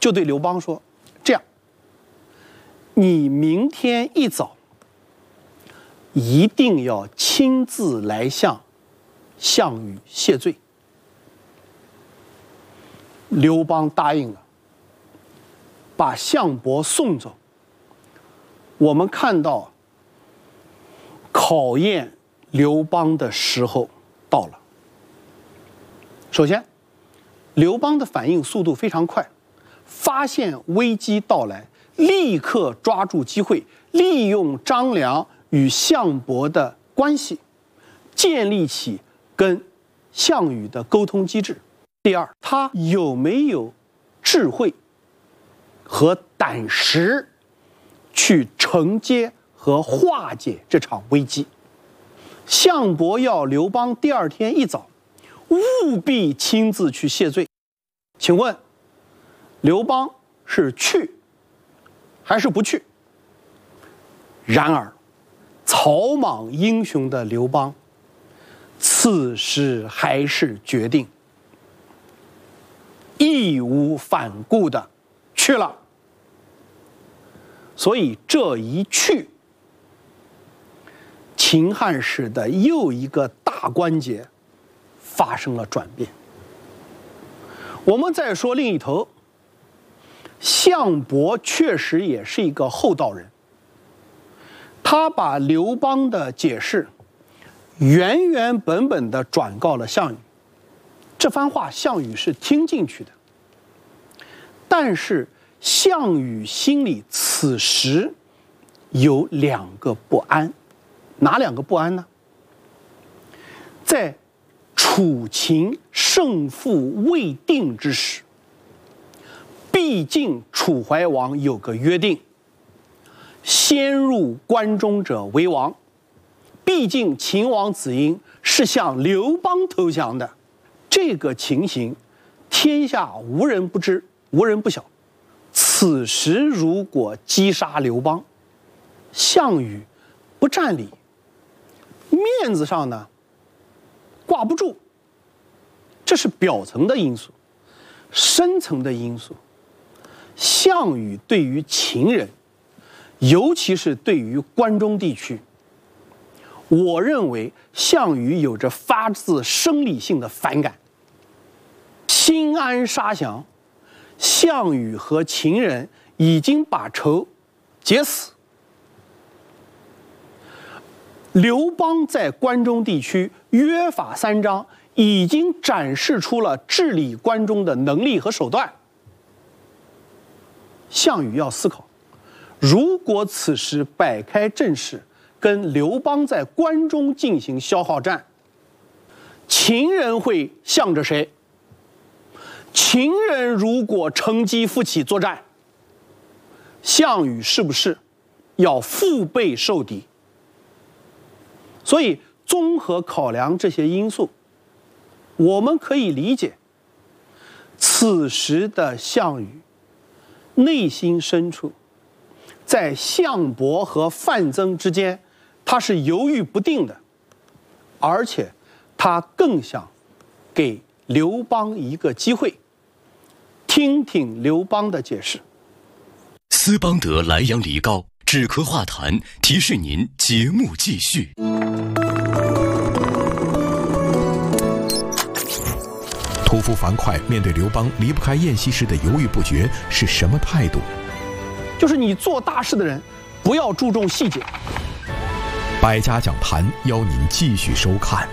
就对刘邦说：“这样，你明天一早一定要亲自来向项羽谢罪。”刘邦答应了，把项伯送走。我们看到考验刘邦的时候到了。首先，刘邦的反应速度非常快，发现危机到来，立刻抓住机会，利用张良与项伯的关系，建立起跟项羽的沟通机制。第二，他有没有智慧和胆识去承接和化解这场危机？项伯要刘邦第二天一早务必亲自去谢罪。请问，刘邦是去还是不去？然而，草莽英雄的刘邦，此时还是决定义无反顾的去了。所以这一去，秦汉史的又一个大关节发生了转变。我们再说另一头，项伯确实也是一个厚道人，他把刘邦的解释原原本本的转告了项羽。这番话项羽是听进去的，但是项羽心里此时有两个不安。哪两个不安呢？在楚秦胜负未定之时，毕竟楚怀王有个约定，先入关中者为王。毕竟秦王子婴是向刘邦投降的，这个情形天下无人不知，无人不晓。此时如果击杀刘邦，项羽不占理，面子上呢挂不住，这是表层的因素。深层的因素，项羽对于秦人，尤其是对于关中地区，我认为项羽有着发自生理性的反感。新安杀降，项羽和秦人已经把仇结死。刘邦在关中地区约法三章，已经展示出了治理关中的能力和手段。项羽要思考，如果此时摆开阵势，跟刘邦在关中进行消耗战，秦人会向着谁？秦人如果乘机复起作战，项羽是不是要腹背受敌？所以综合考量这些因素，我们可以理解，此时的项羽内心深处，在项伯和范增之间，他是犹豫不定的，而且他更想给刘邦一个机会，听听刘邦的解释。 斯邦德莱阳梨膏止咳化痰，提示您节目继续。 屠夫樊哙面对刘邦离不开宴席时的犹豫不决是什么态度？ 就是你做大事的人，不要注重细节。 百家讲坛邀您继续收看。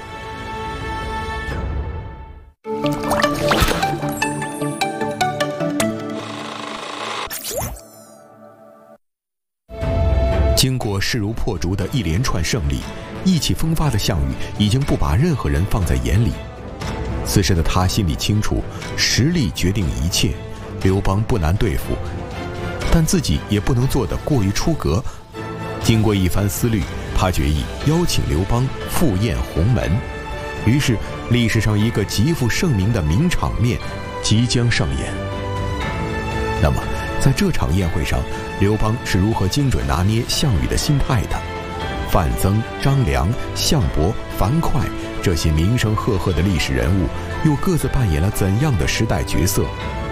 经过势如破竹的一连串胜利，意气风发的项羽已经不把任何人放在眼里。此时的他心里清楚，实力决定一切，刘邦不难对付，但自己也不能做得过于出格。经过一番思虑，他决意邀请刘邦赴宴鸿门。于是历史上一个极负盛名的名场面即将上演。那么在这场宴会上，刘邦是如何精准拿捏项羽的心态的？范增、张良、项伯、樊哙这些名声赫赫的历史人物，又各自扮演了怎样的时代角色？